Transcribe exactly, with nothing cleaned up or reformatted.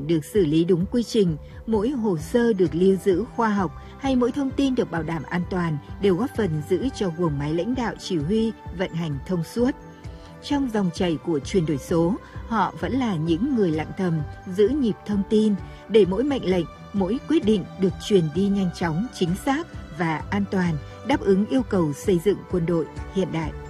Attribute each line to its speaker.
Speaker 1: kiện được xử lý đúng quy trình, mỗi hồ sơ được lưu giữ khoa học hay mỗi thông tin được bảo đảm an toàn đều góp phần giữ cho guồng máy lãnh đạo chỉ huy vận hành thông suốt. Trong dòng chảy của chuyển đổi số, họ vẫn là những người lặng thầm giữ nhịp thông tin để mỗi mệnh lệnh, mỗi quyết định được truyền đi nhanh chóng, chính xác và an toàn, đáp ứng yêu cầu xây dựng quân đội hiện đại.